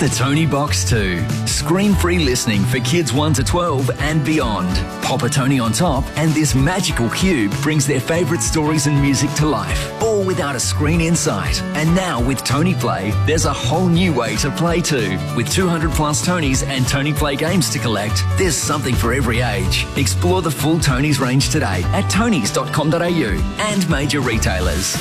The Tony Box 2. Screen-free listening for kids 1 to 12 and beyond. Pop a Tony on top and this magical cube brings their favourite stories and music to life, all without a screen in sight. And now with Tony Play, there's a whole new way to play too. With 200 plus Tonys and Tony Play games to collect, there's something for every age. Explore the full Tonys range today at tonys.com.au and major retailers.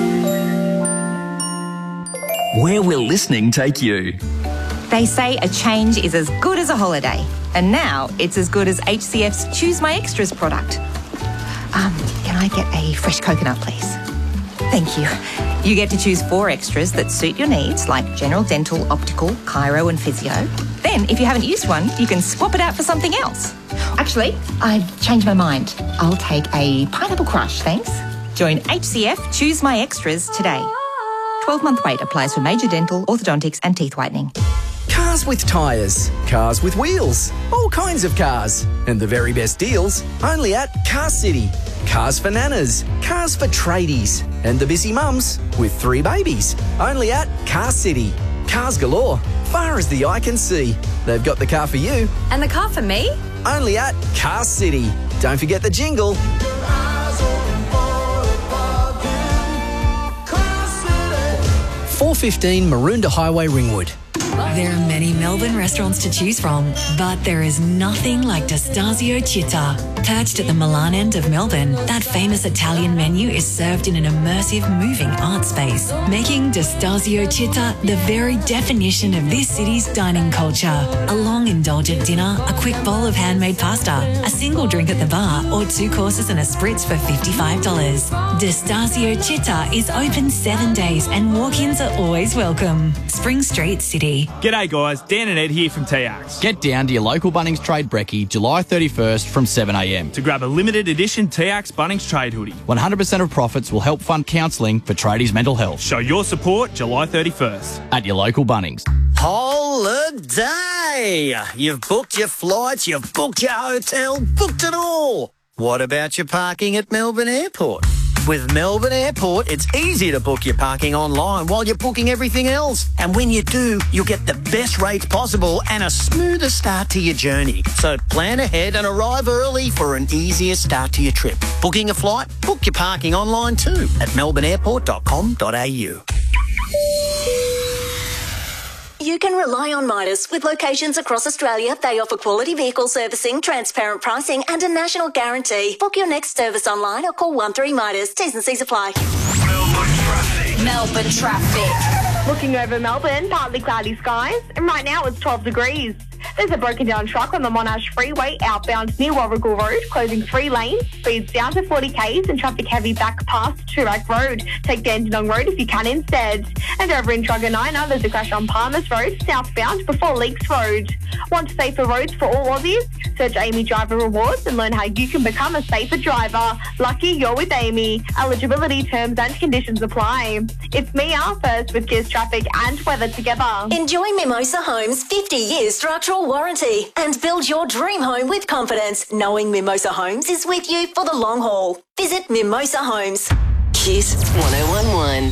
Where will listening take you? They say a change is as good as a holiday, and now it's as good as HCF's Choose My Extras product. Can I get a fresh coconut, please? Thank you. You get to choose 4 extras that suit your needs, like general dental, optical, chiro and physio. Then, if you haven't used one, you can swap it out for something else. Actually, I've changed my mind. I'll take a pineapple crush, thanks. Join HCF Choose My Extras today. 12-month wait applies for major dental, orthodontics and teeth whitening. Cars with tyres, cars with wheels, all kinds of cars. And the very best deals only at Car City. Cars for nanas, cars for tradies, and the busy mums with 3 babies. Only at Car City. Cars galore, far as the eye can see. They've got the car for you. And the car for me? Only at Car City. Don't forget the jingle. 415 Maroondah Highway, Ringwood. There are many Melbourne restaurants to choose from, but there is nothing like Destasio Città. Perched at the Milan end of Melbourne, that famous Italian menu is served in an immersive, moving art space, making Destasio Città the very definition of this city's dining culture. A long, indulgent dinner, a quick bowl of handmade pasta, a single drink at the bar, or 2 courses and a spritz for $55. Destasio Città is open 7 days and walk-ins are always welcome. Spring Street, City. G'day guys, Dan and Ed here from TX. Get down to your local Bunnings Trade Brekkie July 31st from 7am to grab a limited edition TX Bunnings Trade hoodie. 100% of profits will help fund counselling for tradies' mental health. Show your support July 31st. At your local Bunnings. Holiday! You've booked your flights, you've booked your hotel, booked it all. What about your parking at Melbourne Airport? With Melbourne Airport, it's easy to book your parking online while you're booking everything else. And when you do, you'll get the best rates possible and a smoother start to your journey. So plan ahead and arrive early for an easier start to your trip. Booking a flight? Book your parking online too at melbourneairport.com.au. You can rely on Midas. With locations across Australia, they offer quality vehicle servicing, transparent pricing and a national guarantee. Book your next service online or call 13 Midas. T's and C's apply. Melbourne traffic. Looking over Melbourne, partly cloudy skies, and right now it's 12 degrees. There's a broken down truck on the Monash Freeway outbound near Warragul Road, closing 3 lanes, speeds down to 40 k's and traffic heavy back past Toorak Road. Take Dandenong Road if you can instead. And over in Truganina, there's a crash on Palmers Road, southbound before Leaks Road. Want safer roads for all Aussies? Search Amy Driver Rewards and learn how you can become a safer driver. Lucky you're with Amy. Eligibility terms and conditions apply. It's Mia, first with Kiss Traffic and weather together. Enjoy Mimosa Homes' 50-year structural warranty and build your dream home with confidence, knowing Mimosa Homes is with you for the long haul. Visit Mimosa Homes. Kiss 1011.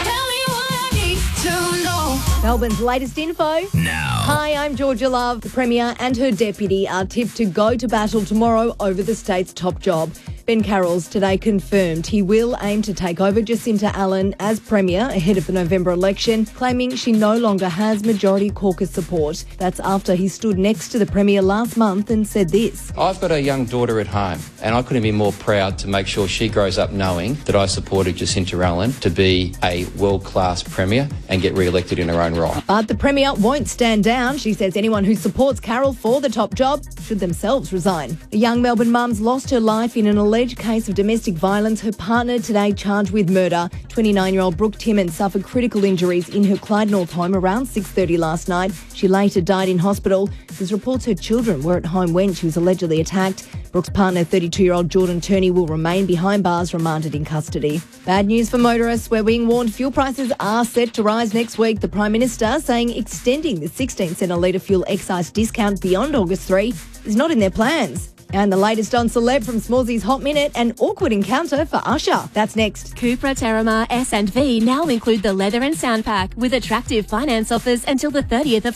Melbourne's latest info. Now. Hi, I'm Georgia Love. The Premier and her deputy are tipped to go to battle tomorrow over the state's top job. Ben Carrolls today confirmed he will aim to take over Jacinta Allen as Premier ahead of the November election, claiming she no longer has majority caucus support. That's after he stood next to the Premier last month and said this. I've got a young daughter at home and I couldn't be more proud to make sure she grows up knowing that I supported Jacinta Allen to be a world-class Premier and get re-elected in her own right. But the Premier won't stand down. She says anyone who supports Carroll for the top job should themselves resign. A young Melbourne mum's lost her life in an alleged case of domestic violence. Her partner today charged with murder. 29-year-old Brooke Timmins suffered critical injuries in her Clyde North home around 6:30 last night. She later died in hospital. There's reports her children were at home when she was allegedly attacked. Brooke's partner, 32-year-old Jordan Turney, will remain behind bars, remanded in custody. Bad news for motorists. We're being warned fuel prices are set to rise next week. The Prime Minister saying extending the 16 cent a litre fuel excise discount beyond August 3 is not in their plans. And the latest on Celeb from Smallsy's Hot Minute, an awkward encounter for Usher. That's next. Cupra, Terramar, S&V now include the leather and sound pack with attractive finance offers until the 30th of